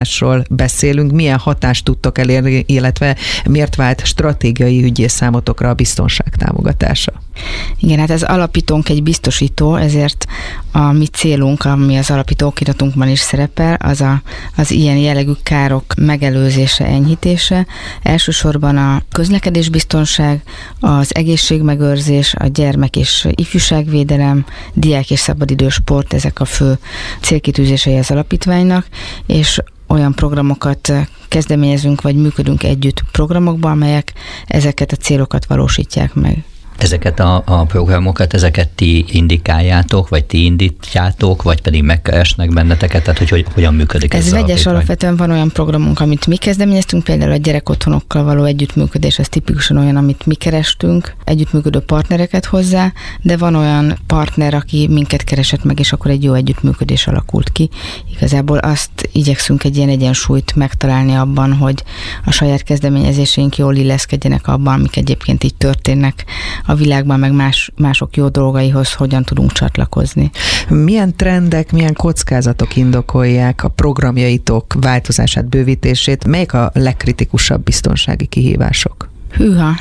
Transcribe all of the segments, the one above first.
kihívásról beszélünk. Milyen hatást tudtok elérni, illetve miért vált stratégiai ügyé számotokra a biztonság támogatása? Igen, hát ez alapítónk egy biztosító, ezért a mi célunk, ami az alapító okiratunkban is szerepel, az ilyen jellegű károk megelőzése, enyhítése. Elsősorban a közlekedésbiztonság, az egészségmegőrzés, a gyermek- és ifjúságvédelem, diák- és szabadidős sport, ezek a fő célkitűzései az alapítványnak, és olyan programokat kezdeményezünk, vagy működünk együtt programokban, amelyek ezeket a célokat valósítják meg. Ezeket a programokat, ezeket ti indikáljátok, vagy ti indítjátok, vagy pedig megkeresnek benneteket, tehát hogy hogyan működik ez? Ez vegyes, alapvetően van olyan programunk, amit mi kezdeményeztünk, például a gyerekotthonokkal való együttműködés, ez tipikusan olyan, amit mi kerestünk, együttműködő partnereket hozzá, de van olyan partner, aki minket keresett meg, és akkor egy jó együttműködés alakult ki. Igazából azt igyekszünk egy ilyen egyensúlyt megtalálni abban, hogy a saját kezdeményezéseink jól illeszkedjenek abban, amik egyébként így történnek a világban, meg mások jó dolgaihoz hogyan tudunk csatlakozni. Milyen trendek, milyen kockázatok indokolják a programjaitok változását, bővítését? Melyek a legkritikusabb biztonsági kihívások? Hűha,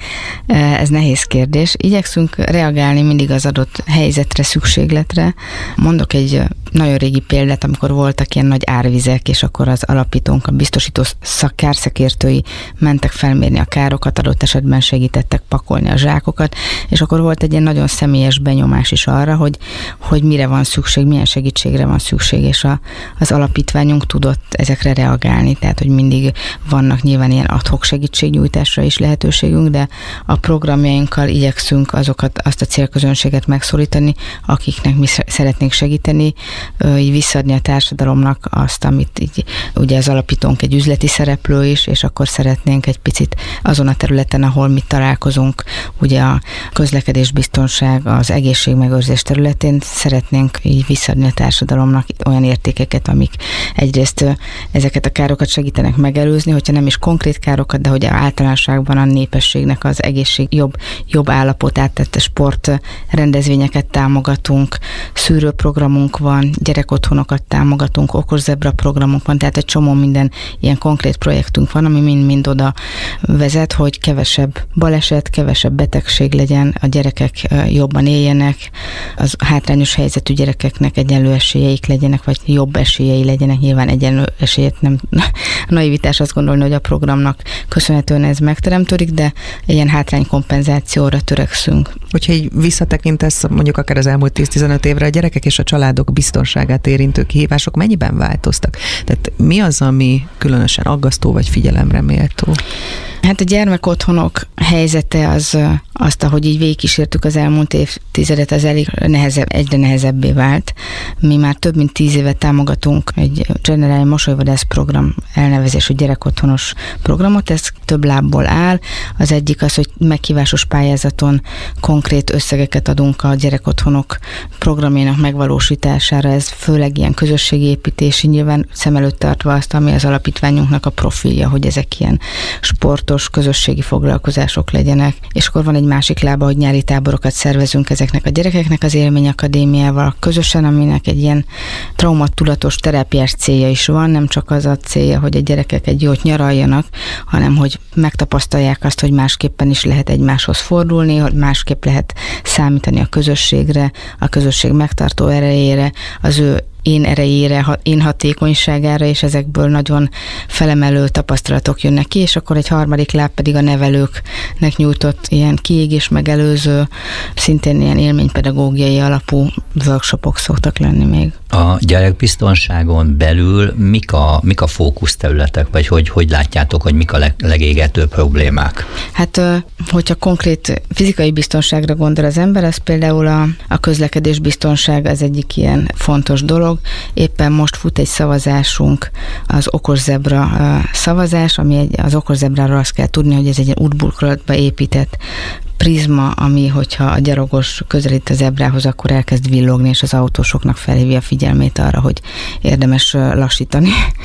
ez nehéz kérdés. Igyekszünk reagálni mindig az adott helyzetre, szükségletre. Mondok egy nagyon régi példát, amikor voltak ilyen nagy árvizek, és akkor az alapítónk, a biztosító kárszakértői mentek felmérni a károkat, adott esetben segítettek pakolni a zsákokat, és akkor volt egy ilyen nagyon személyes benyomás is arra, hogy mire van szükség, milyen segítségre van szükség, és az alapítványunk tudott ezekre reagálni, tehát hogy mindig vannak nyilván ilyen ad-hoc segítségnyújtásra is lehetőségünk, de a programjainkkal igyekszünk azt a célközönséget megszólítani, akiknek mi szeretnénk segíteni, így visszaadni a társadalomnak azt, amit így, ugye az alapítónk egy üzleti szereplő is, és akkor szeretnénk egy picit azon a területen, ahol mi találkozunk, ugye a közlekedésbiztonság, az egészségmegőrzés területén szeretnénk így visszaadni a társadalomnak olyan értékeket, amik egyrészt ezeket a károkat segítenek megelőzni, hogyha nem is konkrét károkat, de hogy általánosságban a népességnek az egészség jobb állapotát, tehát sport rendezvényeket támogatunk, szűrőprogramunk van, gyerekotthonokat támogatunk, okoszebra programunk van, tehát egy csomó minden ilyen konkrét projektünk van, ami mind oda vezet, hogy kevesebb baleset, kevesebb betegség legyen, a gyerekek jobban éljenek, az hátrányos helyzetű gyerekeknek egyenlő esélyeik legyenek, vagy jobb esélyei legyenek, nyilván egyenlő esélyet nem naivitás azt gondolni, hogy a programnak köszönhetően ez megteremtődik, de ilyen hátránykompenzációra törekszünk. Hogyha így visszatekintesz mondjuk akár az elmúlt 10-15 évre, a gyerekek és a családok biztonságát érintő kihívások mennyiben változtak? Tehát mi az, ami különösen aggasztó vagy figyelemre méltó? Hát a gyermekotthonok helyzete azt, ahogy így végigkísértük az elmúlt évtizedet, az elég egyre nehezebbé vált. Mi már több mint 10 éve támogatunk egy Generális Mosolyvadász program elnevezésű gyerekotthonos programot, ez több lábból áll. Az egyik az, hogy meghívásos pályázaton konkrét összegeket adunk a gyerekotthonok programjának megvalósítására, ez főleg ilyen közösségépítési, nyilván szem előtt tartva azt, ami az alapítványunknak a profilja, hogy ezek ilyen sportos, közösségi foglalkozások legyenek. És akkor van egy másik lába, hogy nyári táborokat szervezünk ezeknek a gyerekeknek az élményakadémiával közösen, aminek egy ilyen traumatudatos terápiás célja is van, nem csak az a célja, hogy a gyerekek egy jót nyaraljanak, hanem hogy megtapasztalják azt, hogy másképpen is lehet egymáshoz fordulni, hogy másképp lehet számítani a közösségre, a közösség megtartó erejére, az ő én erejére, én hatékonyságára, és ezekből nagyon felemelő tapasztalatok jönnek ki, és akkor egy harmadik láb pedig a nevelőknek nyújtott ilyen kiégés megelőző, szintén ilyen élménypedagógiai alapú workshopok szoktak lenni még. A gyerekbiztonságon belül mik a fókuszterületek, vagy hogy látjátok, hogy mik a legégetőbb problémák? Hát, hogyha konkrét fizikai biztonságra gondol az ember, az például a közlekedés biztonság az egyik ilyen fontos dolog. Éppen most fut egy szavazásunk, az okoszebra szavazás, ami az okoszebráról azt kell tudni, hogy ez egy útburkolatba épített prizma, ami, hogyha a gyalogos közelít a zebrához, akkor elkezd villogni, és az autósoknak felhívja a figyelmét arra, hogy érdemes lassítani.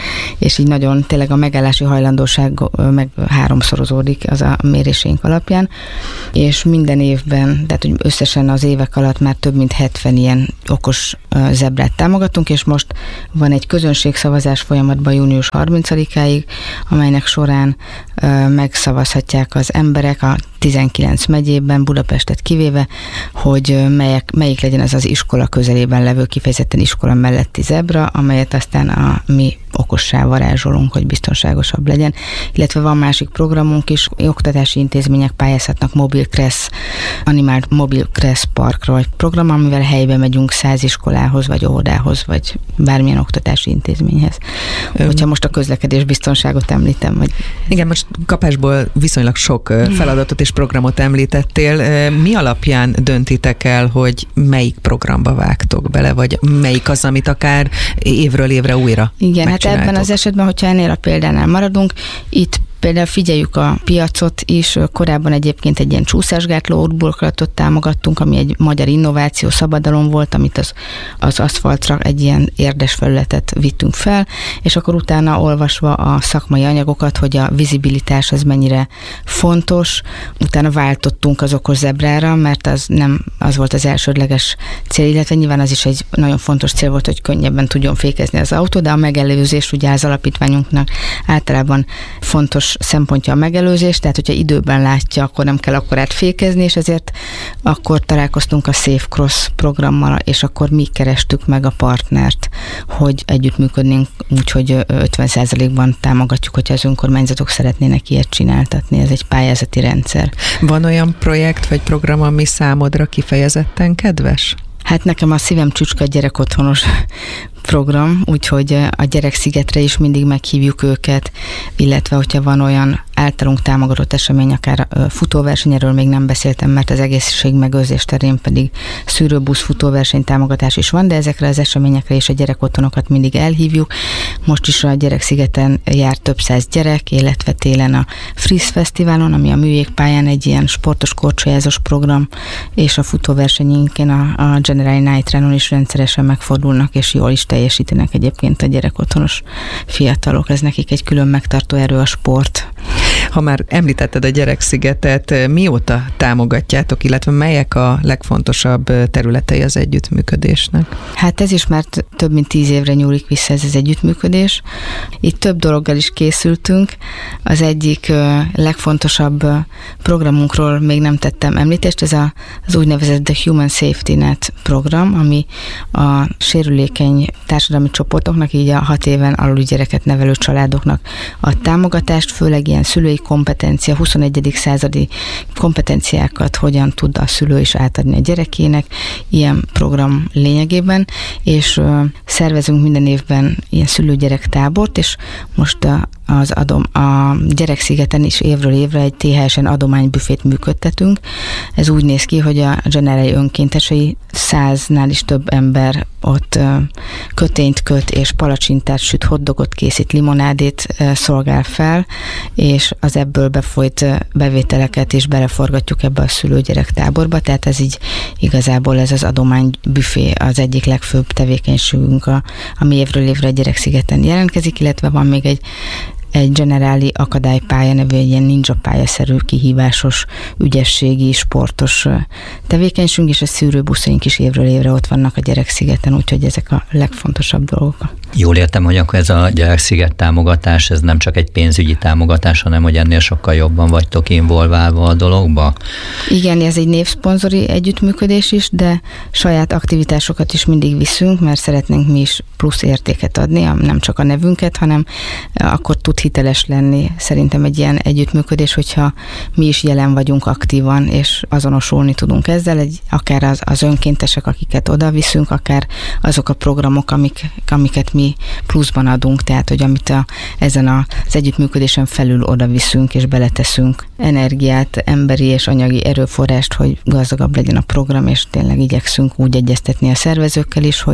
és így nagyon tényleg a megállási hajlandóság meg 3-szorozódik az a méréseink alapján, és minden évben, tehát hogy összesen az évek alatt már több mint 70 ilyen okos zebrát támogatunk, és most van egy közönségszavazás folyamatban június 30-áig, amelynek során megszavazhatják az emberek a 19 megyében, Budapestet kivéve, hogy melyik legyen az iskola közelében levő, kifejezetten iskola melletti zebra, amelyet aztán mi okossá varázsolunk, hogy biztonságosabb legyen. Illetve van másik programunk is, oktatási intézmények pályázhatnak mobil kressz, animált mobil kressz parkra, vagy program, amivel helybe megyünk 100 iskolához, vagy óvodához, vagy bármilyen oktatási intézményhez. Hogyha most a közlekedés biztonságot említem, vagy... Igen, most kapásból viszonylag sok feladatot és programot említettél. Mi alapján döntitek el, hogy melyik programba vágtok bele, vagy melyik az, amit akár évről évre újra igen, hát ebben az esetben, hogyha ennél a példánál maradunk, itt például figyeljük a piacot is, korábban egyébként egy ilyen csúszásgátló útburkolatot támogattunk, ami egy magyar innováció, szabadalom volt, amit az aszfaltra egy ilyen érdes felületet vittünk fel, és akkor utána olvasva a szakmai anyagokat, hogy a vizibilitás az mennyire fontos, utána váltottunk az okos zebrára, mert az nem az volt az elsődleges cél, illetve nyilván az is egy nagyon fontos cél volt, hogy könnyebben tudjon fékezni az autó, de a megelőzés ugye az alapítványunknak általában fontos szempontja a megelőzés, tehát hogyha időben látja, akkor nem kell akkorát fékezni, és ezért akkor találkoztunk a Safe Cross programmal, és akkor mi kerestük meg a partnert, hogy együttműködnénk úgy, hogy 50%-ban támogatjuk, hogyha az önkormányzatok szeretnének ilyet csináltatni. Ez egy pályázati rendszer. Van olyan projekt vagy program, ami számodra kifejezetten kedves? Hát nekem a szívem csücske gyerekotthonos program, úgyhogy a Gyerekszigetre is mindig meghívjuk őket, illetve hogyha van olyan általunk támogatott esemény, akár futóverseny, erről még nem beszéltem, mert az egészségmegőrzés terén pedig szűrőbusz futóverseny támogatás is van, de ezekre az eseményekre és a gyerekotthonokat mindig elhívjuk. Most is a Gyerekszigeten jár több 100 gyerek, illetve télen a Freeze Fesztiválon, ami a műjégpályán egy ilyen sportos korcsolyázós program, és a futóversenyinken a General Night Runon is rendszeresen megfordulnak, és jól is teljesítenek egyébként a gyerekotthonos fiatalok. Ez nekik egy külön megtartó erő a sport. Ha már említetted a Gyerekszigetet, mióta támogatjátok, illetve melyek a legfontosabb területei az együttműködésnek? Hát ez is már több mint 10 évre nyúlik vissza ez az együttműködés. Itt több dologgal is készültünk. Az egyik legfontosabb programunkról még nem tettem említést, ez az úgynevezett The Human Safety Net program, ami a sérülékeny társadalmi csoportoknak, így a 6 éven aluli gyereket nevelő családoknak ad támogatást, főleg ilyen szülői kompetencia, 21. századi kompetenciákat hogyan tud a szülő is átadni a gyerekének, ilyen program lényegében, és szervezünk minden évben ilyen szülő-gyerek tábort, és most a Gyerekszigeten is évről évre egy THS-en adománybüfét működtetünk. Ez úgy néz ki, hogy a Generali önkéntesei 100-nál is több ember ott kötényt köt, és palacsintát süt, hotdogot készít, limonádét szolgál fel, és az ebből befolyt bevételeket is beleforgatjuk ebbe a szülő-gyerek táborba, tehát ez így igazából ez az adománybüfé az egyik legfőbb tevékenységünk, ami évről évre a Gyerekszigeten jelentkezik, illetve van még egy Generáli akadálypálya nevű, egy ilyen ninja pályaszerű, kihívásos, ügyességi, sportos tevékenységünk, és a szűrőbuszaink is évről évre ott vannak a Gyerekszigeten, úgyhogy ezek a legfontosabb dolgok. Jól értem, hogy akkor ez a Gyereksziget támogatás, ez nem csak egy pénzügyi támogatás, hanem hogy ennél sokkal jobban vagytok involválva a dologba? Igen, ez egy névszponzori együttműködés is, de saját aktivitásokat is mindig viszünk, mert szeretnénk mi is plusz értéket adni, nem csak a nevünket, hanem akkor tud hiteles lenni szerintem egy ilyen együttműködés, hogyha mi is jelen vagyunk aktívan, és azonosulni tudunk ezzel, akár az önkéntesek, akiket oda viszünk, akár azok a programok, amiket mi pluszban adunk, tehát hogy amit ezen az együttműködésen felül oda viszünk és beleteszünk energiát, emberi és anyagi erőforrást, hogy gazdagabb legyen a program, és tényleg igyekszünk úgy egyeztetni a szervezőkkel is,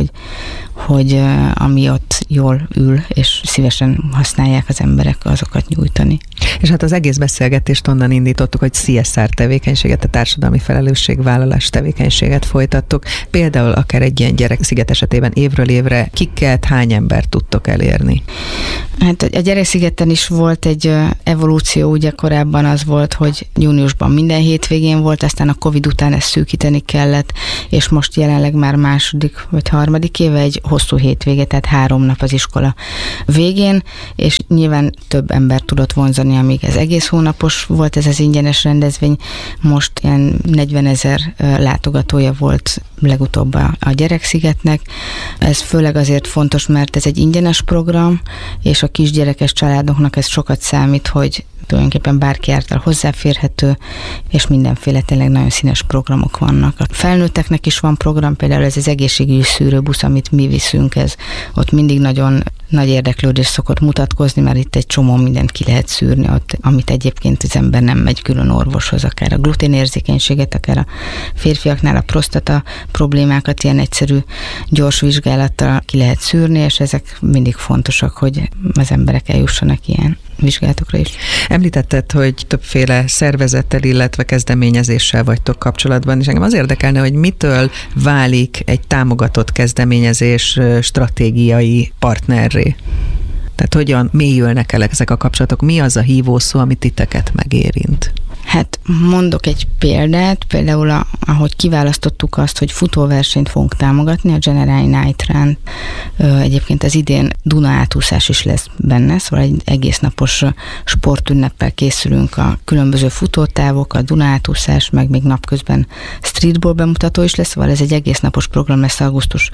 hogy ami ott jól ül, és szívesen használják az emberek, azokat nyújtani. És hát az egész beszélgetést onnan indítottuk, hogy CSR tevékenységet, a társadalmi felelősségvállalás tevékenységet folytattuk. Például akár egy ilyen gyereksziget esetében évről évre kiket, hány embert tudtok elérni? Hát a Gyerekszigeten is volt egy evolúció, ugye korábban az volt, hogy júniusban minden hétvégén volt, aztán a Covid után ezt szűkíteni kellett, és most jelenleg már második vagy harmadik éve egy hosszú hétvége, tehát 3 nap az iskola végén, és nyilván több ember tudott vonzani, amíg ez egész hónapos volt ez az ingyenes rendezvény. Most ilyen 40 000 látogatója volt legutóbb a Gyerekszigetnek. Ez főleg azért fontos, mert ez egy ingyenes program, és a kisgyerekes családoknak ez sokat számít, hogy tulajdonképpen bárki által hozzáférhető, és mindenféle tényleg nagyon színes programok vannak. A felnőtteknek is van program, például ez az egészségügyi szűrőbusz, amit mi viszünk, ott mindig nagyon nagy érdeklődés szokott mutatkozni, mert itt egy csomó mindent ki lehet szűrni, ott, amit egyébként az ember nem megy külön orvoshoz, akár a gluténérzékenységet, akár a férfiaknál a prostata problémákat ilyen egyszerű, gyors vizsgálattal ki lehet szűrni, és ezek mindig fontosak, hogy az emberek eljussanak ilyen vizsgálatokra is. Említetted, hogy többféle szervezettel, illetve kezdeményezéssel vagytok kapcsolatban, és engem az érdekelne, hogy mitől válik egy támogatott kezdeményezés stratégiai partnerré? Tehát hogyan mélyülnek el ezek a kapcsolatok? Mi az a hívószó, amit titeket megérint? Hát mondok egy példát, például ahogy kiválasztottuk azt, hogy futóversenyt fogunk támogatni, a General Night Run. Egyébként az idén Duna átúszás is lesz benne, szóval egy egész napos sportünneppel készülünk a különböző futótávok, a Duna átúszás, meg még napközben streetball bemutató is lesz, szóval ez egy egész napos program lesz augusztus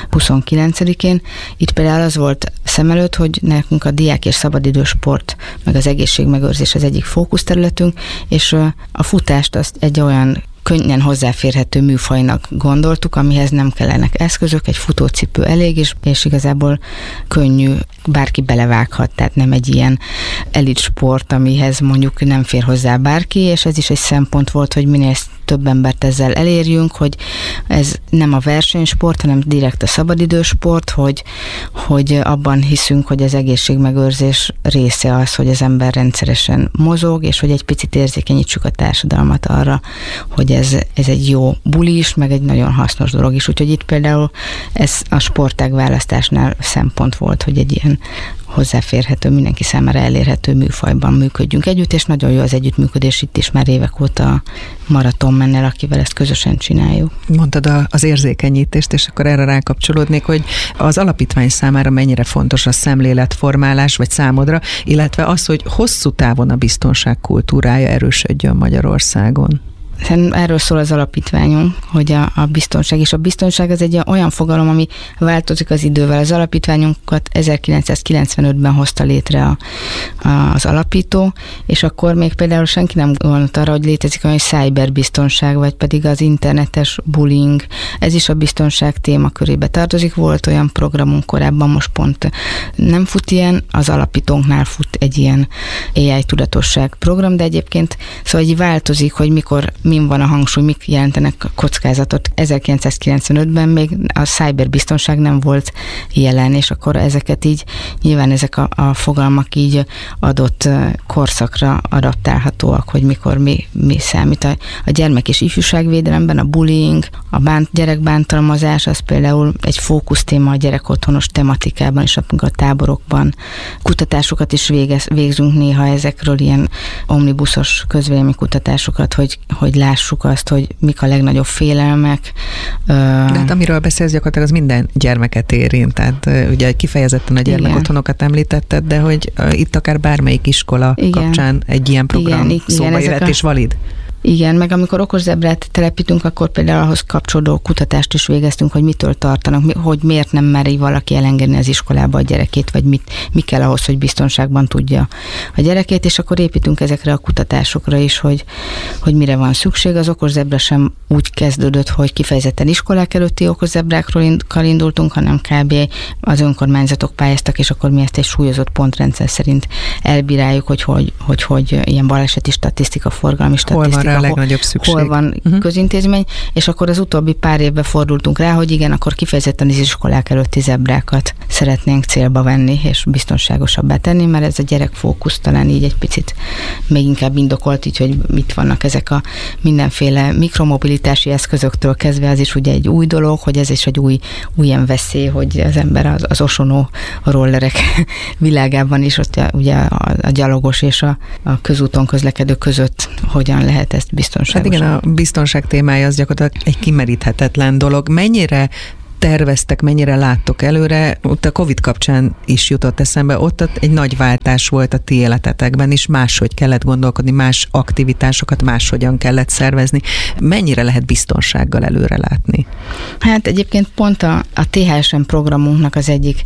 29-én. Itt például az volt szem előtt, hogy nekünk a diák és szabadidősport, meg az egészségmegőrzés az egyik fókuszterületünk, és a futást azt egy olyan könnyen hozzáférhető műfajnak gondoltuk, amihez nem kellenek eszközök, egy futócipő elég, és igazából könnyű, bárki belevághat, tehát nem egy ilyen elit sport, amihez mondjuk nem fér hozzá bárki, és ez is egy szempont volt, hogy minél több embert ezzel elérjünk, hogy ez nem a versenysport, hanem direkt a szabadidősport, hogy abban hiszünk, hogy az egészségmegőrzés része az, hogy az ember rendszeresen mozog, és hogy egy picit érzékenyítsük a társadalmat arra, hogy ez egy jó buli is, meg egy nagyon hasznos dolog is. Úgyhogy itt például ez a sportág választásnál szempont volt, hogy egy ilyen hozzáférhető, mindenki számára elérhető műfajban működjünk együtt, és nagyon jó az együttműködés itt is már évek óta Maraton Mennel, akivel ezt közösen csináljuk. Mondtad az érzékenyítést, és akkor erre rákapcsolódnék, hogy az alapítvány számára mennyire fontos a szemléletformálás, vagy számodra, illetve az, hogy hosszú távon a biztonság kultúrája erősödjön Magyarországon. Erről szól az alapítványunk, hogy a biztonság, és a biztonság az egy olyan fogalom, ami változik az idővel. Az alapítványunkat 1995-ben hozta létre az alapító, és akkor még például senki nem gondolt arra, hogy létezik olyan cyberbiztonság, vagy pedig az internetes bullying. Ez is a biztonság témakörébe tartozik. Volt olyan programunk korábban, most pont nem fut ilyen, az alapítónknál fut egy ilyen AI tudatosság program, de egyébként szóval így változik, hogy mikor min van a hangsúly, mik jelentenek a kockázatot. 1995-ben még a cyberbiztonság nem volt jelen, és akkor ezeket így, nyilván ezek a fogalmak így adott korszakra adaptálhatóak, hogy mikor mi számít. A gyermek- és ifjúságvédelemben a bullying, a gyerekbántalmazás, az például egy fókusztéma a gyerekotthonos tematikában, és a táborokban. Kutatásokat is végzünk néha ezekről, ilyen omnibuszos közvéleménykutatásokat, hogy lássuk azt, hogy mik a legnagyobb félelmek. De hát amiről beszélsz, gyakorlatilag az minden gyermeket érint, tehát ugye kifejezetten a gyermekotthonokat említetted, de hogy itt akár bármelyik iskola kapcsán egy ilyen program szóba jöhet és valid. Igen, meg amikor okos zebrát telepítünk, akkor például ahhoz kapcsolódó kutatást is végeztünk, hogy mitől tartanak, hogy miért nem meri valaki elengedni az iskolába a gyerekét, vagy mi kell ahhoz, hogy biztonságban tudja a gyerekét, és akkor építünk ezekre a kutatásokra is, hogy mire van szükség. Az okos zebra sem úgy kezdődött, hogy kifejezetten iskolák előtti okos zebrákról indultunk, hanem kb. Az önkormányzatok pályáztak, és akkor mi ezt egy súlyozott pontrendszer szerint elbíráljuk, hogy ilyen baleseti statisztika, forgalmi statisztika, hol van rá a legnagyobb szükség, hol van közintézmény, és akkor az utóbbi pár évben fordultunk rá, hogy igen, akkor kifejezetten az iskolák előtti zebrákat szeretnénk célba venni, és biztonságosabbá tenni, mert ez a gyerekfókusz talán így egy picit még inkább indokolt, így, hogy mit vannak ezek a mindenféle mikromobilitási eszközöktől kezdve, az is ugye egy új dolog, hogy ez is egy új ilyen veszély, hogy az ember az osonó rollerek világában is ott ugye a gyalogos és a közúton közlekedő között hogyan lehet ezt biztonságosan. Hát igen, a biztonság témája az gyakorlatilag egy kimeríthetetlen dolog. Mennyire terveztek, mennyire láttok előre? Ott a Covid kapcsán is jutott eszembe, ott egy nagy váltás volt a ti életetekben is, máshogy kellett gondolkodni, más aktivitásokat máshogyan kellett szervezni. Mennyire lehet biztonsággal előre látni? Hát egyébként pont a THSM programunknak az egyik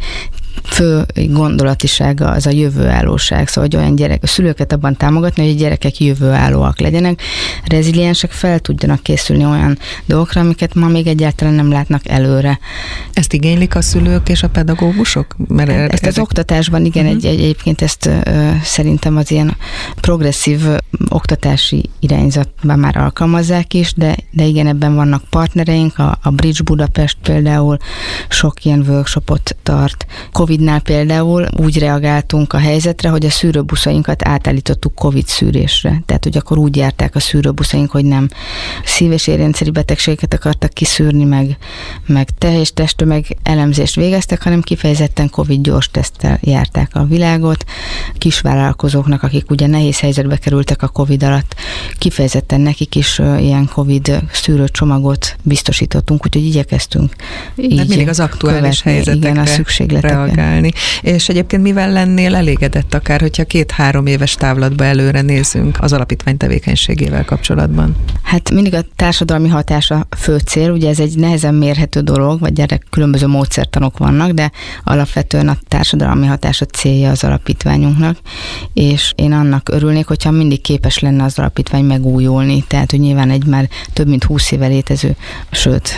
fő gondolatisága az a jövőállóság, szóval hogy olyan a szülőket abban támogatni, hogy a gyerekek jövőállóak legyenek, reziliensek, fel tudjanak készülni olyan dolgokra, amiket ma még egyáltalán nem látnak előre. Ezt igénylik a szülők és a pedagógusok? Mert ezt az oktatásban igen, egyébként ezt szerintem az ilyen progresszív oktatási irányzatban már alkalmazzák is, de igen, ebben vannak partnereink, a Bridge Budapest például sok ilyen workshopot tart. Covid-nál például úgy reagáltunk a helyzetre, hogy a szűrőbuszainkat átállítottuk Covid szűrésre. Tehát, hogy akkor úgy járták a szűrőbuszaink, hogy nem szív- és érrendszeri betegségeket akartak kiszűrni, meg teljes testtömeg elemzést végeztek, hanem kifejezetten Covid gyors teszttel járták a világot. Kisvállalkozóknak, akik ugye nehéz helyzetbe kerültek a Covid alatt, kifejezetten nekik is ilyen Covid szűrőcsomagot biztosítottunk, úgyhogy igyekeztünk így mindig az aktuális helyzetekre igen, a szükségletekre reagálni. És egyébként mivel lennél elégedett akár, hogyha 2-3 éves távlatba előre nézünk az alapítvány tevékenységével kapcsolatban? Hát mindig a társadalmi hatás a fő cél, ugye ez egy nehezen mérhető dolog, vagy erre különböző módszertanok vannak, de alapvetően a társadalmi hatás a célja az alapítványunknak, és én annak örülnék, hogyha mindig képes lenne az alapítvány megújulni, tehát hogy nyilván egy már több mint 20 éve létező, sőt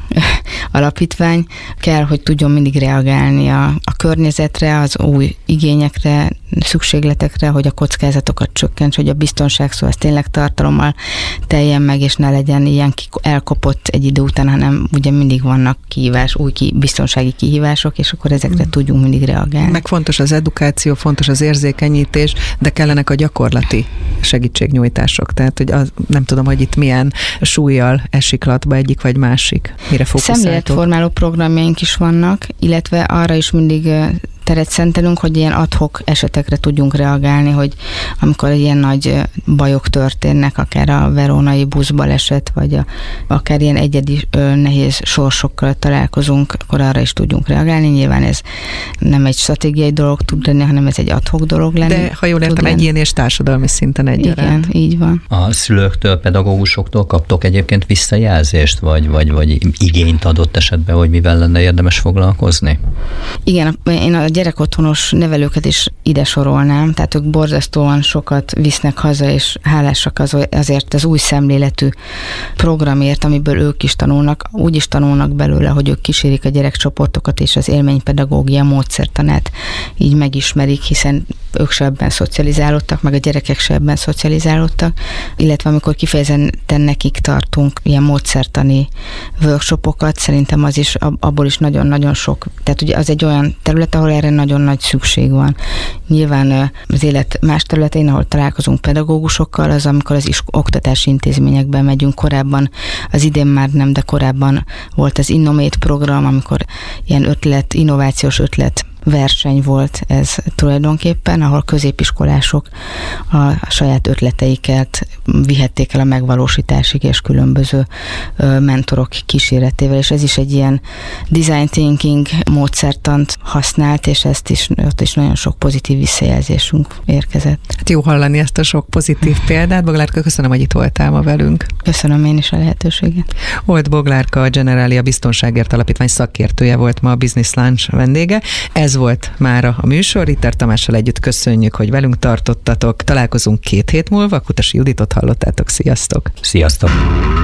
alapítvány kell, hogy tudjon mindig reagálni a környezetre, az új igényekre, szükségletekre, hogy a kockázatokat csökkents, hogy a biztonság szó az tényleg tartalommal teljen meg, és ne legyen ilyen elkopott egy idő után, hanem ugye mindig vannak biztonsági kihívások, és akkor ezekre tudjunk mindig reagálni. Meg fontos az edukáció, fontos az érzékenyítés, de kellenek a gyakorlati segítségnyújtások. Tehát, hogy nem tudom, hogy itt milyen súllyal esik latba egyik vagy másik. Mire fókuszáltok? Szemléletformáló programjaink is vannak, illetve arra is mindig teret szentelünk, hogy ilyen ad-hoc esetekre tudjunk reagálni, hogy amikor ilyen nagy bajok történnek, akár a verónai buszbaleset, vagy akár ilyen egyedi nehéz sorsokkal találkozunk, akkor arra is tudjunk reagálni. Nyilván ez nem egy stratégiai dolog tud lenni, hanem ez egy ad-hoc dolog lenni. De ha jól értem, egyéni és társadalmi szinten egyaránt. Igen, így van. A szülőktől, pedagógusoktól kaptok egyébként visszajelzést, vagy igényt adott esetben, hogy mivel lenne érdemes foglalkozni? Igen, én a gyerekotthonos nevelőket is ide sorolnám, tehát ők borzasztóan sokat visznek haza, és hálásak azért az új szemléletű programért, amiből ők is tanulnak, úgy is tanulnak belőle, hogy ők kísérik a gyerekcsoportokat, és az élménypedagógia módszertanát így megismerik, hiszen ők se ebben szocializálódtak, meg a gyerekek se ebben szocializálódtak, illetve amikor kifejezetten nekik tartunk ilyen módszertani workshopokat, szerintem az is, abból is nagyon-nagyon sok, tehát ugye az egy olyan terület, ahol erre nagyon nagy szükség van. Nyilván az élet más területein, ahol találkozunk pedagógusokkal, az amikor az oktatási intézményekben megyünk. Korábban, az idén már nem, de korábban volt az Innomate program, amikor ilyen innovációs ötlet verseny volt ez tulajdonképpen, ahol középiskolások a saját ötleteiket vihették el a megvalósításig, és különböző mentorok kíséretével, és ez is egy ilyen design thinking módszertant használt, és ott is nagyon sok pozitív visszajelzésünk érkezett. Hát jó hallani ezt a sok pozitív példát. Boglárka, köszönöm, hogy itt voltál ma velünk. Köszönöm én is a lehetőséget. Old Boglárka, a Generalia Biztonságért Alapítvány szakértője volt ma a Business Lunch vendége. Ez volt mára a műsor. Ritter Tamással együtt köszönjük, hogy velünk tartottatok. Találkozunk 2 hét múlva. Kutasi Juditot hallottátok. Sziasztok! Sziasztok!